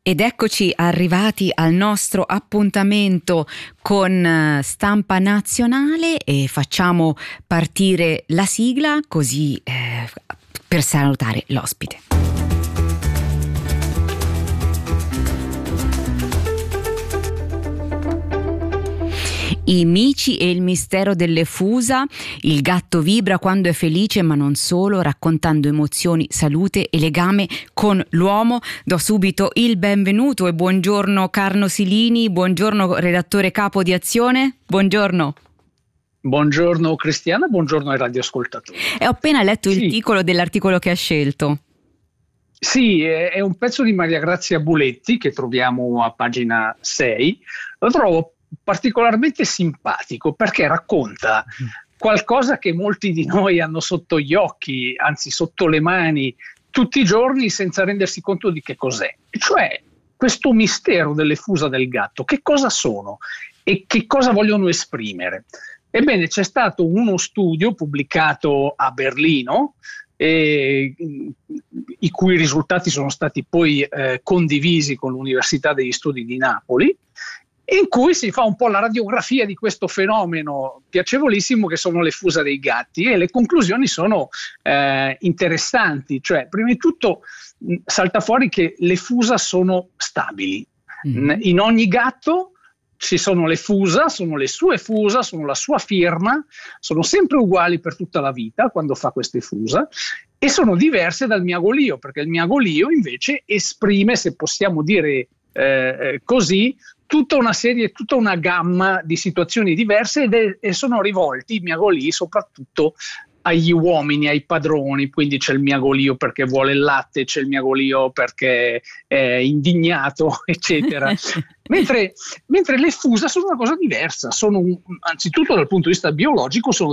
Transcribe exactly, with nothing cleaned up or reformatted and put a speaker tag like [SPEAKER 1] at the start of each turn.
[SPEAKER 1] Ed eccoci arrivati al nostro appuntamento con Stampa Nazionale e facciamo partire la sigla così eh, per salutare l'ospite. I mici e il mistero delle fusa, il gatto vibra quando è felice ma non solo, raccontando emozioni, salute e legame con l'uomo. Do subito il benvenuto e buongiorno Carlo Silini, buongiorno redattore capo di Azione, buongiorno.
[SPEAKER 2] Buongiorno Cristiana, buongiorno ai radioascoltatori.
[SPEAKER 1] E ho appena letto
[SPEAKER 2] sì.
[SPEAKER 1] il titolo dell'articolo che ha scelto.
[SPEAKER 2] Sì, è un pezzo di Maria Grazia Buletti che troviamo a pagina sei, lo trovo particolarmente simpatico perché racconta qualcosa che molti di noi hanno sotto gli occhi, anzi sotto le mani, tutti i giorni senza rendersi conto di che cos'è, cioè questo mistero delle fusa del gatto. Che cosa sono e che cosa vogliono esprimere? Ebbene, c'è stato uno studio pubblicato a Berlino, e, i cui risultati sono stati poi eh, condivisi con l'Università degli Studi di Napoli, in cui si fa un po' la radiografia di questo fenomeno piacevolissimo che sono le fusa dei gatti, e le conclusioni sono eh, interessanti. Cioè, prima di tutto mh, salta fuori che le fusa sono stabili. Mm. In ogni gatto ci sono le fusa, sono le sue fusa, sono la sua firma, sono sempre uguali per tutta la vita quando fa queste fusa, e sono diverse dal miagolio, perché il miagolio invece esprime, se possiamo dire eh, così, tutta una serie, tutta una gamma di situazioni diverse, ed è, e sono rivolti i miagolii soprattutto agli uomini, ai padroni. Quindi c'è il miagolio perché vuole il latte, c'è il miagolio perché è indignato, eccetera. mentre, mentre le fusa sono una cosa diversa, sono un, anzitutto dal punto di vista biologico sono